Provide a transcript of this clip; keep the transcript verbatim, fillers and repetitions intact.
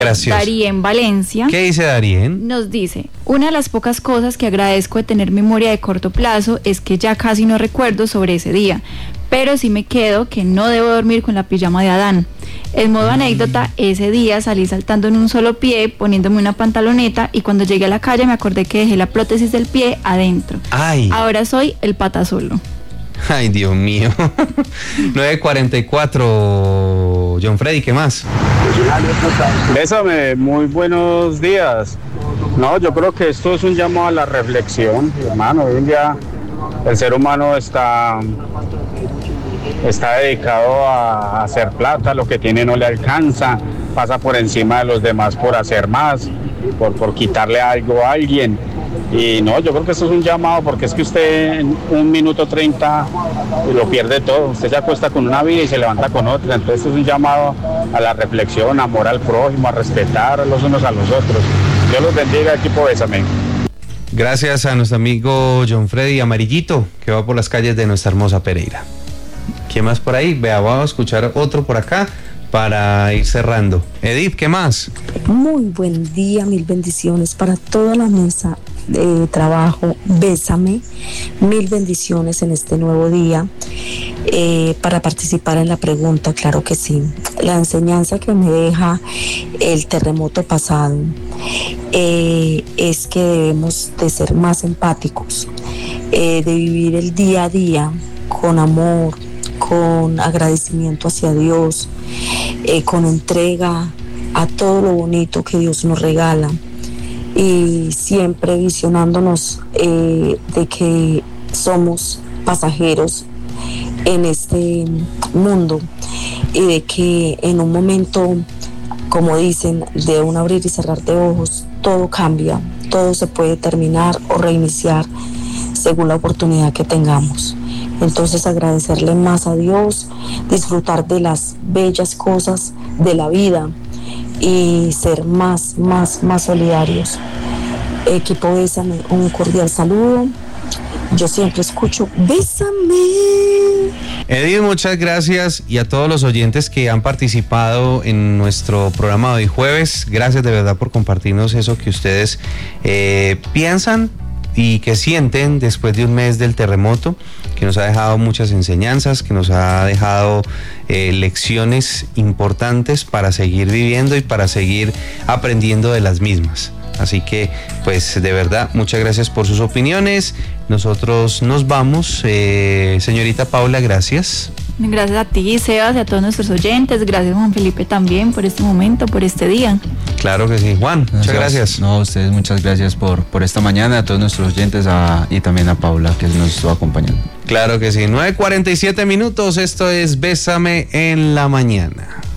Gracioso. Darien Valencia. ¿Qué dice Darien? Nos dice, una de las pocas cosas que agradezco de tener memoria de corto plazo es que ya casi no recuerdo sobre ese día, pero sí me quedo que no debo dormir con la pijama de Adán. En modo anécdota, ese día salí saltando en un solo pie, poniéndome una pantaloneta, y cuando llegué a la calle me acordé que dejé la prótesis del pie adentro. Ay. Ahora soy el pata solo. Ay, Dios mío. nueve cuarenta y cuatro. John Freddy, ¿qué más? Bésame, muy buenos días. No, yo creo que esto es un llamado a la reflexión, hermano. Hoy en día el ser humano está, está dedicado a hacer plata, lo que tiene no le alcanza, pasa por encima de los demás por hacer más, por, por quitarle algo a alguien. Y no, yo creo que esto es un llamado, porque es que usted en un minuto treinta lo pierde todo. Usted se acuesta con una vida y se levanta con otra. Entonces esto es un llamado a la reflexión, amor al prójimo, a respetar los unos a los otros. Dios los bendiga, equipo Bésame. Gracias a nuestro amigo John Freddy Amarillito, que va por las calles de nuestra hermosa Pereira. ¿Quién más por ahí? Vea, vamos a escuchar otro por acá para ir cerrando. Edith, ¿qué más? Muy buen día, mil bendiciones para toda la mesa de trabajo. Bésame, mil bendiciones en este nuevo día. Eh, para participar en la pregunta, claro que sí. La enseñanza que me deja el terremoto pasado eh, es que debemos de ser más empáticos, eh, de vivir el día a día con amor, con agradecimiento hacia Dios, eh, con entrega a todo lo bonito que Dios nos regala, y siempre visionándonos eh, de que somos pasajeros en este mundo, y de que en un momento, como dicen, de un abrir y cerrar de ojos, todo cambia, todo se puede terminar o reiniciar según la oportunidad que tengamos. Entonces, agradecerle más a Dios, disfrutar de las bellas cosas de la vida y ser más, más, más solidarios. Equipo Bésame, un cordial saludo. Yo siempre escucho Bésame. Edith, muchas gracias, y a todos los oyentes que han participado en nuestro programa de hoy jueves, gracias de verdad por compartirnos eso que ustedes eh, piensan y que sienten después de un mes del terremoto, que nos ha dejado muchas enseñanzas, que nos ha dejado eh, lecciones importantes para seguir viviendo y para seguir aprendiendo de las mismas. Así que, pues, de verdad, muchas gracias por sus opiniones. Nosotros nos vamos. Eh, señorita Paula, gracias. Gracias a ti, Sebas, y a todos nuestros oyentes. Gracias, Juan Felipe, también por este momento, por este día. Claro que sí. Juan, muchas Gracias. gracias. No, a ustedes muchas gracias por, por esta mañana, a todos nuestros oyentes a, y también a Paula, que nos estuvo acompañando. Claro que sí. nueve cuarenta y siete minutos. Esto es Bésame en la mañana.